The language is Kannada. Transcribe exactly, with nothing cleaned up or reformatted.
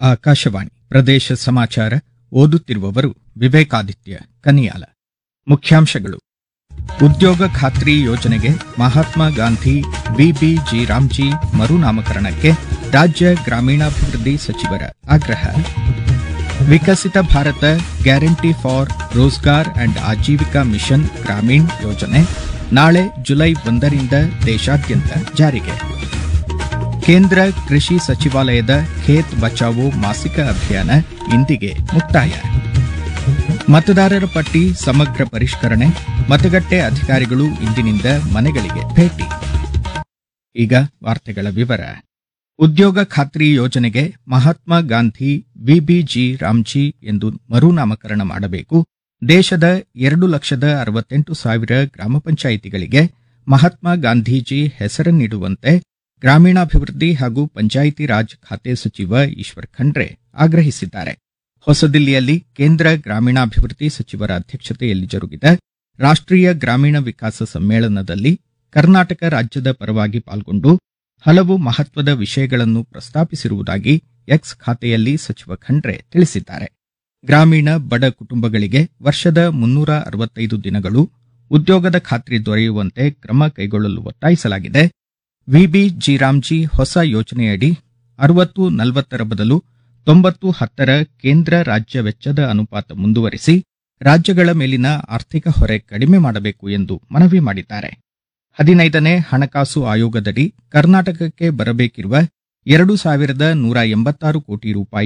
ಆಕಾಶವಾಣಿ ಪ್ರದೇಶ ಸಮಾಚಾರ ಓದುತ್ತಿರುವವರು ವಿವೇಕಾದಿತ್ಯ ಕನಿಯಾಲ. ಮುಖ್ಯಾಂಶಗಳು. ಉದ್ಯೋಗ ಖಾತ್ರಿ ಯೋಜನೆಗೆ ಮಹಾತ್ಮ ಗಾಂಧಿ ಬಿಬಿಜಿ ರಾಮ್ಜಿ ಮರುನಾಮಕರಣಕ್ಕೆ ರಾಜ್ಯ ಗ್ರಾಮೀಣಾಭಿವೃದ್ಧಿ ಸಚಿವರ ಆಗ್ರಹ. ವಿಕಸಿತ Bharat guarantee for Rozgar and Aajeevika mission Gramin ಯೋಜನೆ ನಾಳೆ ಜುಲೈ ಒಂದರಿಂದ ದೇಶಾದ್ಯಂತ ಜಾರಿಗೆ. ಕೇಂದ್ರ ಕೃಷಿ ಸಚಿವಾಲಯದ ಖೇತ್ ಬಚಾವೋ ಮಾಸಿಕ ಅಭಿಯಾನ ಇಂದಿಗೆ ಮುಕ್ತಾಯ. ಮತದಾರರ ಪಟ್ಟಿ ಸಮಗ್ರ ಪರಿಷ್ಕರಣೆ, ಮತಗಟ್ಟೆ ಅಧಿಕಾರಿಗಳು ಇಂದಿನಿಂದ ಮನೆಗಳಿಗೆ ಭೇಟಿ. ಈಗ ವಾರ್ತೆಗಳ ವಿವರ. ಉದ್ಯೋಗ ಖಾತ್ರಿ ಯೋಜನೆಗೆ ಮಹಾತ್ಮ ಗಾಂಧಿ ವಿಬಿಜಿ ರಾಮ್ಜಿ ಎಂದು ಮರುನಾಮಕರಣ ಮಾಡಬೇಕು. ದೇಶದ ಎರಡು ಲಕ್ಷದ ಅರವತ್ತೆಂಟು ಸಾವಿರ ಗ್ರಾಮ ಪಂಚಾಯಿತಿಗಳಿಗೆ ಮಹಾತ್ಮ ಗಾಂಧೀಜಿ ಹೆಸರನ್ನಿಡುವಂತೆ ಗ್ರಾಮೀಣಾಭಿವೃದ್ಧಿ ಹಾಗೂ ಪಂಚಾಯಿತಿ ರಾಜ್ ಖಾತೆ ಸಚಿವ ಈಶ್ವರ್ ಖಂಡ್ರೆ ಆಗ್ರಹಿಸಿದ್ದಾರೆ. ಹೊಸದಿಲ್ಲಿಯಲ್ಲಿ ಕೇಂದ್ರ ಗ್ರಾಮೀಣಾಭಿವೃದ್ಧಿ ಸಚಿವರ ಅಧ್ಯಕ್ಷತೆಯಲ್ಲಿ ಜರುಗಿದ ರಾಷ್ಟ್ರೀಯ ಗ್ರಾಮೀಣ ವಿಕಾಸ ಸಮ್ಮೇಳನದಲ್ಲಿ ಕರ್ನಾಟಕ ರಾಜ್ಯದ ಪರವಾಗಿ ಪಾಲ್ಗೊಂಡು ಹಲವು ಮಹತ್ವದ ವಿಷಯಗಳನ್ನು ಪ್ರಸ್ತಾಪಿಸಿರುವುದಾಗಿ ಎಕ್ಸ್ ಖಾತೆಯಲ್ಲಿ ಸಚಿವ ಖಂಡ್ರೆ ತಿಳಿಸಿದ್ದಾರೆ. ಗ್ರಾಮೀಣ ಬಡ ಕುಟುಂಬಗಳಿಗೆ ವರ್ಷದ ಮುನ್ನೂರ ಅರವತ್ತೈದು ದಿನಗಳು ಉದ್ಯೋಗದ ಖಾತ್ರಿ ದೊರೆಯುವಂತೆ ಕ್ರಮ ಕೈಗೊಳ್ಳಲು ಒತ್ತಾಯಿಸಲಾಗಿದೆ. ವಿಬಿಜಿ ರಾಮ್ಜಿ ಹೊಸ ಯೋಜನೆಯಡಿ ಅರವತ್ತು ನಲವತ್ತರ ಬದಲು ತೊಂಬತ್ತು ಹತ್ತರ ಕೇಂದ್ರ ರಾಜ್ಯ ವೆಚ್ಚದ ಅನುಪಾತ ಮುಂದುವರಿಸಿ ರಾಜ್ಯಗಳ ಮೇಲಿನ ಆರ್ಥಿಕ ಹೊರೆ ಕಡಿಮೆ ಮಾಡಬೇಕು ಎಂದು ಮನವಿ ಮಾಡಿದ್ದಾರೆ. ಹದಿನೈದನೇ ಹಣಕಾಸು ಆಯೋಗದಡಿ ಕರ್ನಾಟಕಕ್ಕೆ ಬರಬೇಕಿರುವ ಎರಡು ಸಾವಿರದ ನೂರ ಎಂಬತ್ತಾರು ಕೋಟಿ ರೂಪಾಯಿ